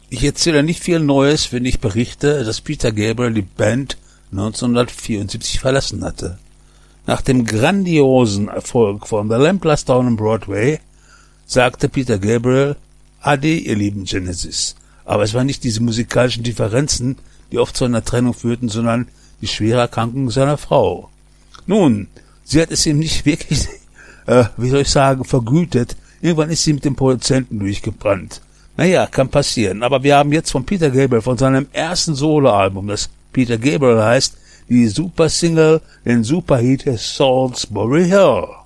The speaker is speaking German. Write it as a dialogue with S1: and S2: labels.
S1: Ich erzähle nicht viel Neues, wenn ich berichte, dass Peter Gabriel die Band 1974 verlassen hatte. Nach dem grandiosen Erfolg von The Lamb Lies Down on Broadway sagte Peter Gabriel: Ade, ihr lieben Genesis. Aber es waren nicht diese musikalischen Differenzen, die oft zu einer Trennung führten, sondern die schwere Erkrankung seiner Frau. Nun, sie hat es ihm nicht wirklich, vergütet. Irgendwann ist sie mit dem Produzenten durchgebrannt. Naja, kann passieren. Aber wir haben jetzt von Peter Gabriel, von seinem ersten Soloalbum, das Peter Gabriel heißt, die Super-Single, den Superhit Salisbury Hill.